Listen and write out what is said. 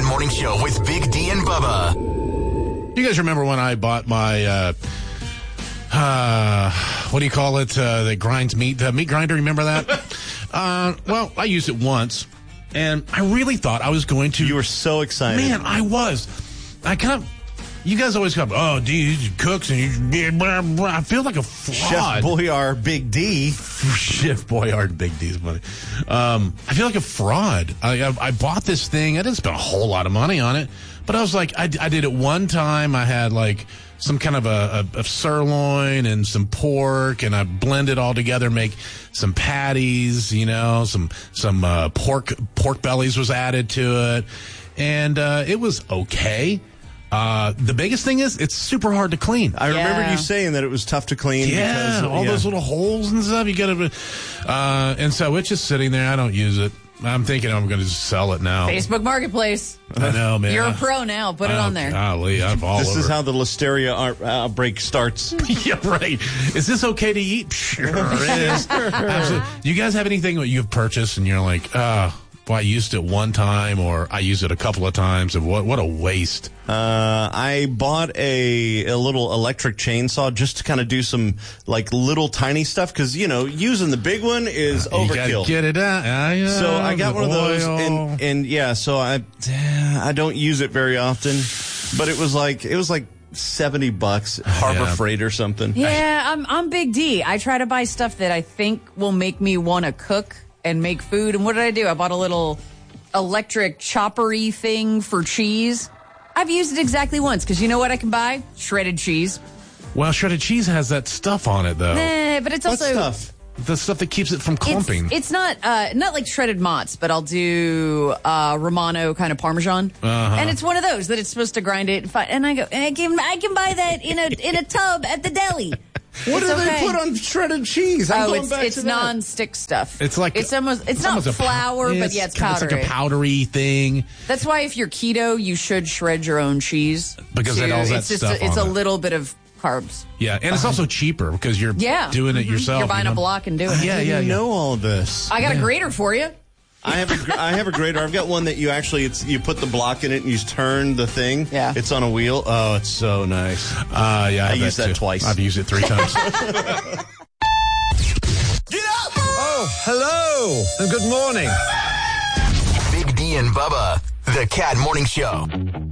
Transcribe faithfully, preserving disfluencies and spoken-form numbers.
Morning Show with Big D and Bubba. You guys remember when I bought my, uh, uh, what do you call it, uh, that grinds meat, the meat grinder, remember that? uh, well, I used it once, and I really thought I was going to. You were so excited. Man, I was. I kind of, you guys always come, oh, D, he cooks, and you, blah, blah. I feel like a fraud. Chef Boyard, Big D. Chef Boyard, Big D's money. Um, I feel like a fraud. I, I, I bought this thing. I didn't spend a whole lot of money on it, but I was like, I, I did it one time. I had like some kind of a, a, a sirloin and some pork, and I blend it all together, make some patties, you know, some some uh, pork pork bellies was added to it, and uh, it was okay. Uh, the biggest thing is it's super hard to clean. I Yeah. remember you saying that it was tough to clean. Yeah, because, all yeah. those little holes and stuff. You gotta, uh, and so it's just sitting there. I don't use it. I'm thinking I'm going to just sell it now. Facebook Marketplace. I know, man. You're a pro now. Put it Oh, on there. Golly, I'm all This over. is how the listeria out- outbreak starts. Yeah, right. Is this okay to eat? Sure it is. Absolutely. You guys have anything that you've purchased and you're like, uh, well, I used it one time, or I used it a couple of times, and what what a waste. Uh, I bought a, a little electric chainsaw just to kind of do some like little tiny stuff because, you know, using the big one is You gotta overkill. get it out. Uh, yeah, So I got the one of those, oil. and, and yeah, so I I don't use it very often, but it was like it was like seventy bucks, Harbor Yeah. Freight or something. Yeah, I'm I'm Big D. I try to buy stuff that I think will make me want to cook and make food. And what did I do? I bought a little electric choppery thing for cheese. I've used it exactly once because you know what I can buy? Shredded cheese. Well, shredded cheese has that stuff on it, though. Eh, but it's What also stuff? The stuff that keeps it from It's, clumping. it's not uh, not like shredded mozz, but I'll do uh, Romano kind of Parmesan, Uh-huh. and it's one of those that it's supposed to grind it. And, fi- and I go, and I can I can buy that in a in a tub at the deli. What It's do okay. they put on shredded cheese? I'm Oh, going it's back it's to that. non-stick stuff. It's like it's almost it's, not almost a pow- flour, but yeah, it's kind of- powdery. It's like a powdery thing. That's why if you're keto, you should shred your own cheese Because it to- has that it's just stuff a, it's a on it. little bit of carbs. Yeah, and it's also cheaper because you're Yeah, doing it Mhm. yourself. You're buying you a know? block and doing it. Yeah, I yeah, didn't yeah. know all of this. I got a grater for you. I have a gr- I have a grater. I've got one that you actually it's you put the block in it and you just turn the thing. Yeah. It's on a wheel. Oh, it's so nice. Uh, yeah, I, I bet used that too. twice. I've used it three times. Get up! Oh, hello and good morning. Big D and Bubba, the Cat Morning Show.